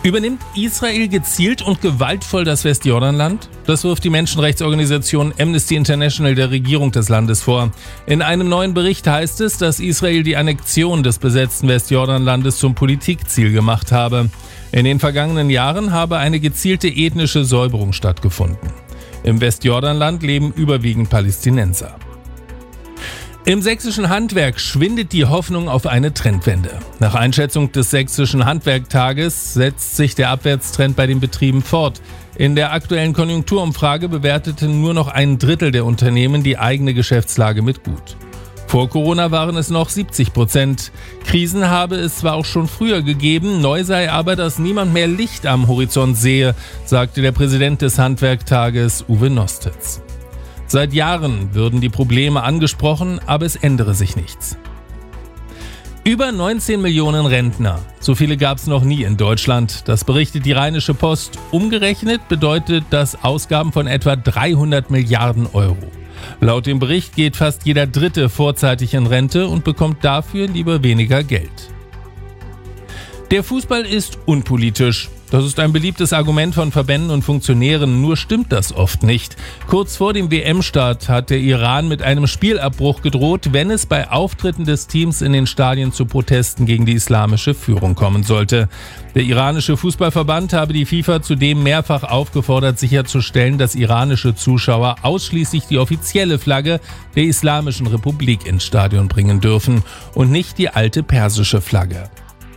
Übernimmt Israel gezielt und gewaltvoll das Westjordanland? Das wirft die Menschenrechtsorganisation Amnesty International der Regierung des Landes vor. In einem neuen Bericht heißt es, dass Israel die Annexion des besetzten Westjordanlandes zum Politikziel gemacht habe. In den vergangenen Jahren habe eine gezielte ethnische Säuberung stattgefunden. Im Westjordanland leben überwiegend Palästinenser. Im sächsischen Handwerk schwindet die Hoffnung auf eine Trendwende. Nach Einschätzung des Sächsischen Handwerktages setzt sich der Abwärtstrend bei den Betrieben fort. In der aktuellen Konjunkturumfrage bewerteten nur noch 1/3 der Unternehmen die eigene Geschäftslage mit gut. Vor Corona waren es noch 70%. Krisen habe es zwar auch schon früher gegeben, neu sei aber, dass niemand mehr Licht am Horizont sehe, sagte der Präsident des Handwerktages Uwe Nostitz. Seit Jahren würden die Probleme angesprochen, aber es ändere sich nichts. Über 19 Millionen Rentner. So viele gab es noch nie in Deutschland. Das berichtet die Rheinische Post. Umgerechnet bedeutet das Ausgaben von etwa 300 Milliarden Euro. Laut dem Bericht geht fast jeder Dritte vorzeitig in Rente und bekommt dafür lieber weniger Geld. Der Fußball ist unpolitisch. Das ist ein beliebtes Argument von Verbänden und Funktionären, nur stimmt das oft nicht. Kurz vor dem WM-Start hat der Iran mit einem Spielabbruch gedroht, wenn es bei Auftritten des Teams in den Stadien zu Protesten gegen die islamische Führung kommen sollte. Der iranische Fußballverband habe die FIFA zudem mehrfach aufgefordert, sicherzustellen, dass iranische Zuschauer ausschließlich die offizielle Flagge der Islamischen Republik ins Stadion bringen dürfen und nicht die alte persische Flagge.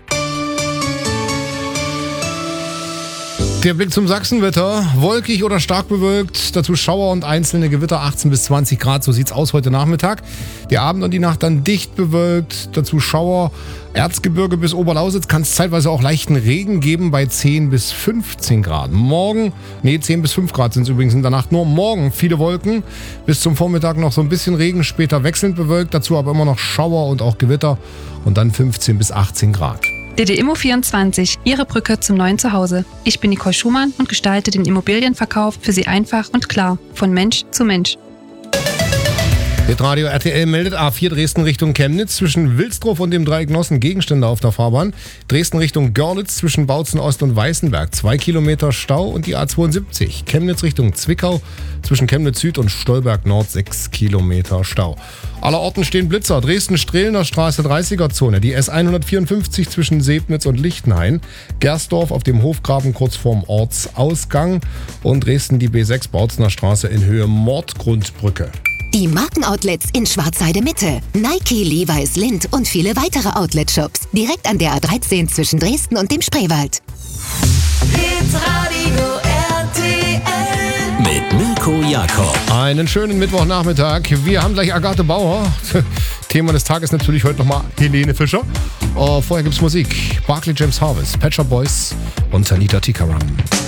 Der Blick zum Sachsenwetter. Wolkig oder stark bewölkt, dazu Schauer und einzelne Gewitter, 18 bis 20 Grad, so sieht's aus heute Nachmittag. Der Abend und die Nacht dann dicht bewölkt, dazu Schauer. Erzgebirge bis Oberlausitz kann es zeitweise auch leichten Regen geben bei 10 bis 15 Grad. 10 bis 5 Grad sind es übrigens in der Nacht nur. Morgen viele Wolken, bis zum Vormittag noch so ein bisschen Regen, später wechselnd bewölkt, dazu aber immer noch Schauer und auch Gewitter und dann 15 bis 18 Grad. DDImmo24, Ihre Brücke zum neuen Zuhause. Ich bin Nicole Schumann und gestalte den Immobilienverkauf für Sie einfach und klar, von Mensch zu Mensch. Hitradio RTL meldet A4 Dresden Richtung Chemnitz zwischen Wilsdruf und dem Dreieck Nossen Gegenstände auf der Fahrbahn. Dresden Richtung Görlitz zwischen Bautzen Ost und Weißenberg 2 Kilometer Stau und die A72. Chemnitz Richtung Zwickau zwischen Chemnitz Süd und Stolberg Nord 6 Kilometer Stau. Allerorten stehen Blitzer. Dresden-Strehlener Straße 30er-Zone. Die S154 zwischen Sebnitz und Lichtenhain. Gersdorf auf dem Hofgraben kurz vorm Ortsausgang. Und Dresden die B6 Bautzener Straße in Höhe Mordgrundbrücke. Die Markenoutlets in Schwarzheide Mitte. Nike, Levi's, Lindt und viele weitere Outlet-Shops. Direkt an der A13 zwischen Dresden und dem Spreewald. Hitradio RTL mit Mirko Jakob. Einen schönen Mittwochnachmittag. Wir haben gleich Agathe Bauer. Thema des Tages natürlich heute nochmal Helene Fischer. Vorher gibt's Musik. Barclay James Harvest, Pet Shop Boys und Tanita Tikaram.